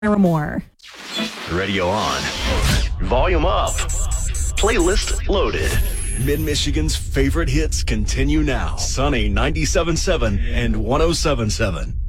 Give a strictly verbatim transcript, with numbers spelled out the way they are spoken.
or more. Radio on. Volume up. Playlist loaded. Mid-Michigan's favorite hits continue now. Sunny ninety-seven point seven and one oh seven point seven.